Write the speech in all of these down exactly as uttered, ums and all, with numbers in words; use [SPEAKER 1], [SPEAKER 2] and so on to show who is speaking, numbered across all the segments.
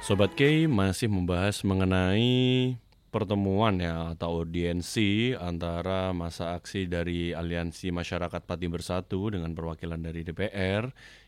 [SPEAKER 1] Sobat K masih membahas mengenai pertemuan ya atau audiensi antara masa aksi dari Aliansi Masyarakat Pati Bersatu dengan perwakilan dari D P R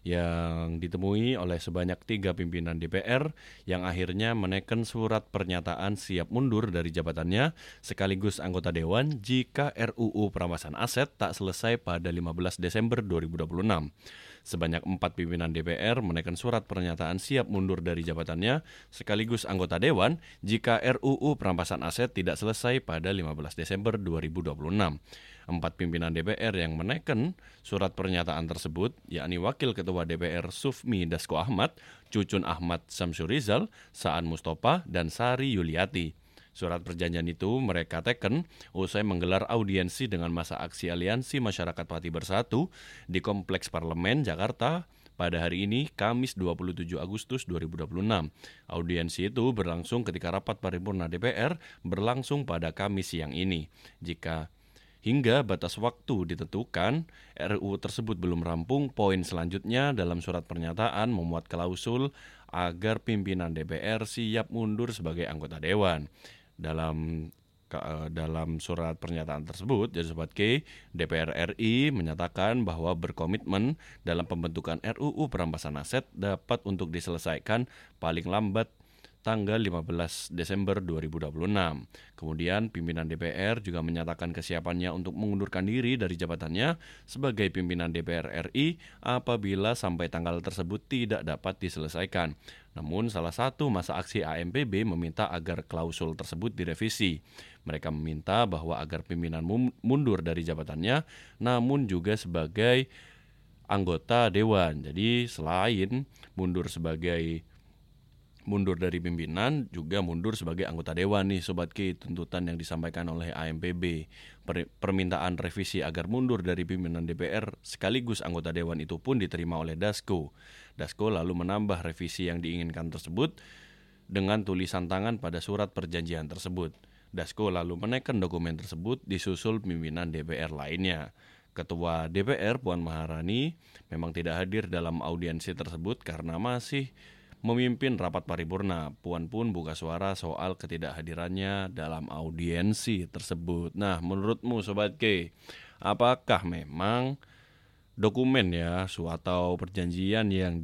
[SPEAKER 1] yang ditemui oleh sebanyak tiga pimpinan D P R yang akhirnya menekan surat pernyataan siap mundur dari jabatannya sekaligus anggota Dewan jika R U U Perampasan Aset tak selesai pada lima belas Desember dua ribu dua puluh enam. Sebanyak empat pimpinan D P R menaikkan surat pernyataan siap mundur dari jabatannya sekaligus anggota Dewan jika R U U Perampasan Aset tidak selesai pada lima belas Desember dua ribu dua puluh enam. Empat pimpinan D P R yang menaikkan surat pernyataan tersebut, yakni Wakil Ketua D P R Sufmi Dasko Ahmad, Cucun Ahmad Samsurizal, Saan Mustopa, dan Sari Yuliati. Surat perjanjian itu mereka teken usai menggelar audiensi dengan masa aksi Aliansi Masyarakat Pati Bersatu di Kompleks Parlemen, Jakarta pada hari ini, Kamis dua puluh tujuh Agustus dua ribu dua puluh enam. Audiensi itu berlangsung ketika rapat paripurna D P R berlangsung pada Kamis siang ini. Jika hingga batas waktu ditentukan, R U U tersebut belum rampung, poin selanjutnya dalam surat pernyataan memuat klausul agar pimpinan D P R siap mundur sebagai anggota Dewan. Dalam dalam surat pernyataan tersebut, jadi Sobat K, D P R R I menyatakan bahwa berkomitmen dalam pembentukan R U U Perampasan Aset dapat untuk diselesaikan paling lambat tanggal lima belas Desember dua ribu dua puluh enam. Kemudian pimpinan D P R juga menyatakan kesiapannya untuk mengundurkan diri dari jabatannya sebagai pimpinan D P R R I apabila sampai tanggal tersebut tidak dapat diselesaikan. Namun salah satu masa aksi A M P B meminta agar klausul tersebut direvisi. Mereka meminta bahwa agar pimpinan mundur dari jabatannya namun juga sebagai anggota Dewan. Jadi selain mundur sebagai mundur dari pimpinan, juga mundur sebagai anggota Dewan nih Sobat K, tuntutan yang disampaikan oleh A M P B. Per- permintaan revisi agar mundur dari pimpinan D P R sekaligus anggota Dewan itu pun diterima oleh Dasko. Dasko lalu menambah revisi yang diinginkan tersebut dengan tulisan tangan pada surat perjanjian tersebut. Dasko lalu menaikkan dokumen tersebut disusul pimpinan D P R lainnya. Ketua D P R Puan Maharani memang tidak hadir dalam audiensi tersebut karena masih memimpin rapat paripurna. Puan pun buka suara soal ketidakhadirannya dalam audiensi tersebut. Nah, menurutmu Sobat K, apakah memang dokumen ya atau perjanjian yang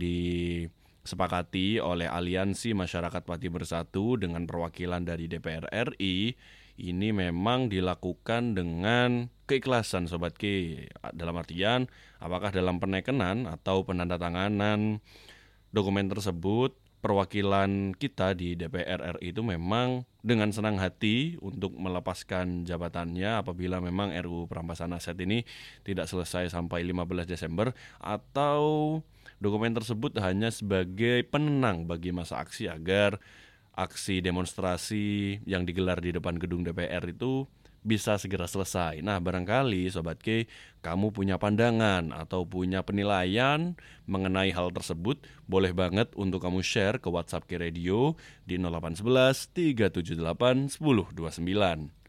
[SPEAKER 1] disepakati oleh Aliansi Masyarakat Pati Bersatu dengan perwakilan dari D P R R I ini memang dilakukan dengan keikhlasan Sobat K? Dalam artian, apakah dalam penekanan atau penandatanganan dokumen tersebut perwakilan kita di D P R R I itu memang dengan senang hati untuk melepaskan jabatannya apabila memang R U U Perampasan Aset ini tidak selesai sampai lima belas Desember, atau dokumen tersebut hanya sebagai penenang bagi masa aksi agar aksi demonstrasi yang digelar di depan gedung D P R itu bisa segera selesai. Nah, barangkali Sobat K, kamu punya pandangan atau punya penilaian mengenai hal tersebut, boleh banget untuk kamu share ke WhatsApp K Radio di nol delapan satu satu tiga tujuh delapan satu nol dua sembilan.